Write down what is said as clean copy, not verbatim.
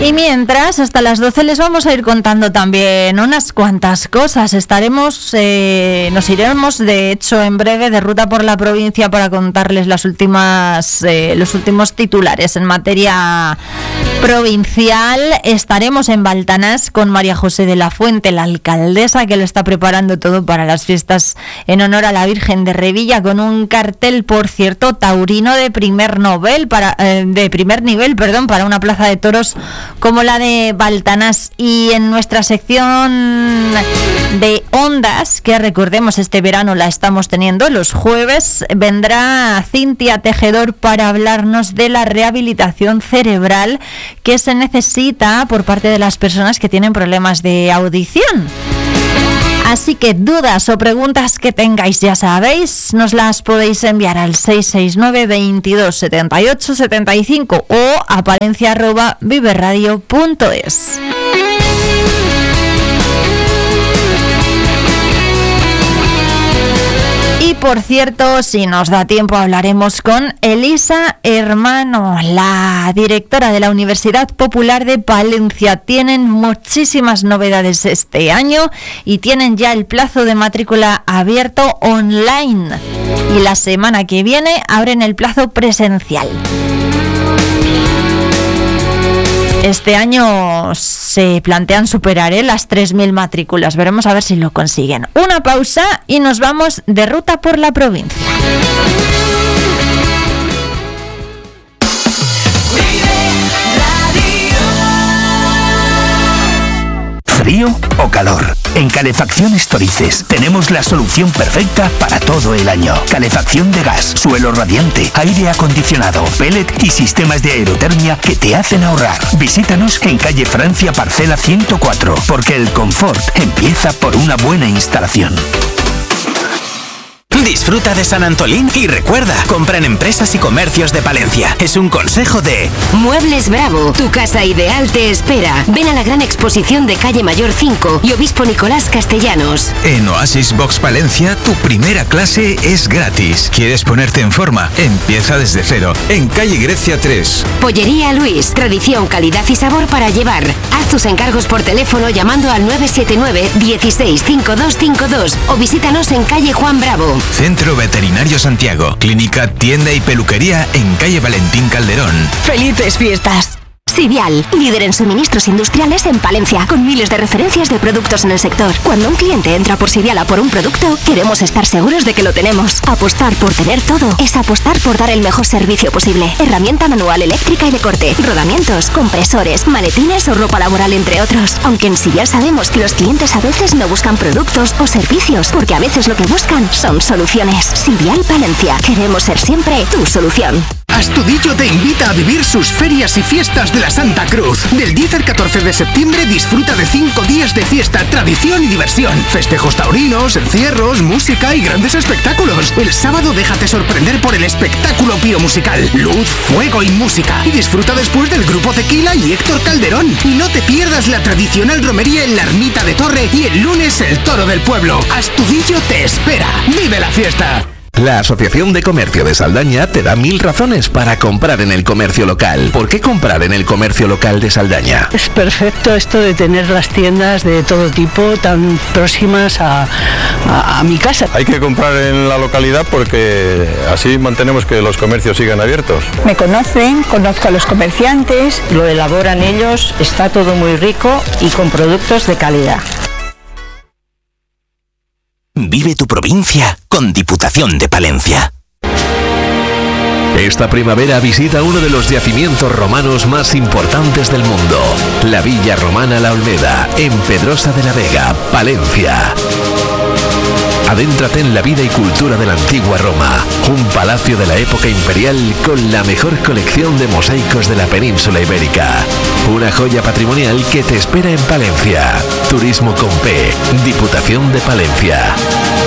Y mientras, hasta las 12 les vamos a ir contando también unas cuantas cosas. Nos iremos, de hecho, en breve de ruta por la provincia para contarles los últimos titulares en materia provincial. Estaremos en Baltanás con María José de la Fuente, la alcaldesa, que lo está preparando todo para las fiestas en honor a la Virgen de Revilla, con un cartel, por cierto, taurino de primer nivel para una plaza de toros como la de Baltanás. Y en nuestra sección de ondas, que recordemos este verano la estamos teniendo los jueves, vendrá Cintia Tejedor para hablarnos de la rehabilitación cerebral que se necesita por parte de las personas que tienen problemas de audición. Así que dudas o preguntas que tengáis, ya sabéis, nos las podéis enviar al 669 22 78 75 o a palencia@viveradio.es. Y por cierto, si nos da tiempo, hablaremos con Elisa Hermano, la directora de la Universidad Popular de Palencia. Tienen muchísimas novedades este año y tienen ya el plazo de matrícula abierto online. Y la semana que viene abren el plazo presencial. Este año se plantean superar las 3.000 matrículas. Veremos a ver si lo consiguen. Una pausa y nos vamos de ruta por la provincia. ¿Frío o calor? En Calefacciones Torices tenemos la solución perfecta para todo el año. Calefacción de gas, suelo radiante, aire acondicionado, pellet y sistemas de aerotermia que te hacen ahorrar. Visítanos en calle Francia, parcela 104, porque el confort empieza por una buena instalación. Disfruta de San Antolín y recuerda, compra en empresas y comercios de Palencia. Es un consejo de Muebles Bravo, tu casa ideal te espera. Ven a la gran exposición de Calle Mayor 5 y Obispo Nicolás Castellanos. En Oasis Box Palencia, tu primera clase es gratis. ¿Quieres ponerte en forma? Empieza desde cero, en Calle Grecia 3. Pollería Luis, tradición, calidad y sabor para llevar. Haz tus encargos por teléfono llamando al 979 16 5252 o visítanos en Calle Juan Bravo. Centro Veterinario Santiago, clínica, tienda y peluquería en calle Valentín Calderón. ¡Felices fiestas! Sivial, líder en suministros industriales en Palencia, con miles de referencias de productos en el sector. Cuando un cliente entra por Sivial a por un producto, queremos estar seguros de que lo tenemos. Apostar por tener todo es apostar por dar el mejor servicio posible. Herramienta manual, eléctrica y de corte, rodamientos, compresores, maletines o ropa laboral, entre otros. Aunque en Sivial sabemos que los clientes a veces no buscan productos o servicios, porque a veces lo que buscan son soluciones. Sivial Palencia, queremos ser siempre tu solución. Astudillo te invita a vivir sus ferias y fiestas de la Santa Cruz. Del 10 al 14 de septiembre disfruta de 5 días de fiesta, tradición y diversión. Festejos taurinos, encierros, música y grandes espectáculos. El sábado déjate sorprender por el espectáculo piromusical. Luz, fuego y música. Y disfruta después del Grupo Tequila y Héctor Calderón. Y no te pierdas la tradicional romería en la Ermita de Torre y el lunes el Toro del Pueblo. Astudillo te espera. ¡Vive la fiesta! La Asociación de Comercio de Saldaña te da 1000 razones para comprar en el comercio local. ¿Por qué comprar en el comercio local de Saldaña? Es perfecto esto de tener las tiendas de todo tipo tan próximas a mi casa. Hay que comprar en la localidad porque así mantenemos que los comercios sigan abiertos. Me conocen, conozco a los comerciantes. Lo elaboran ellos, está todo muy rico y con productos de calidad. Vive tu provincia con Diputación de Palencia. Esta primavera visita uno de los yacimientos romanos más importantes del mundo, la Villa Romana La Olmeda, en Pedrosa de la Vega, Palencia. Adéntrate en la vida y cultura de la antigua Roma, un palacio de la época imperial con la mejor colección de mosaicos de la península ibérica. Una joya patrimonial que te espera en Palencia. Turismo con P, Diputación de Palencia.